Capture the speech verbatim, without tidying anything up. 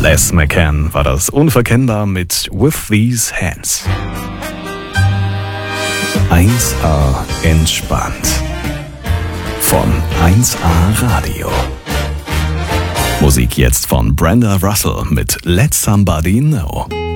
Les McCann war das unverkennbar mit With These Hands. eins A entspannt. Von eins A Radio. Musik jetzt von Brenda Russell mit Let Somebody Know.